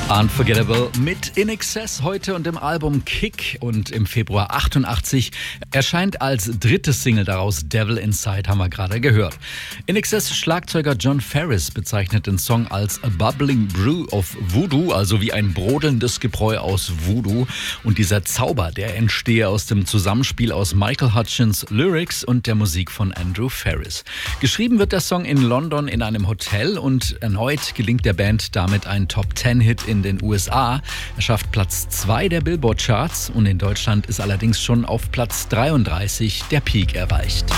Unforgettable mit INXS heute und im Album Kick, und im Februar 88 erscheint als drittes Single daraus Devil Inside, haben wir gerade gehört. INXS-Schlagzeuger Jon Farriss bezeichnet den Song als A Bubbling Brew of Voodoo, also wie ein brodelndes Gebräu aus Voodoo. Und dieser Zauber, der entstehe aus dem Zusammenspiel aus Michael Hutchins Lyrics und der Musik von Andrew Farriss. Geschrieben wird der Song in London in einem Hotel und erneut gelingt der Band damit ein Top-10-Hit in den USA. Er schafft Platz 2 der Billboard-Charts und in Deutschland ist allerdings schon auf Platz 33 der Peak erreicht.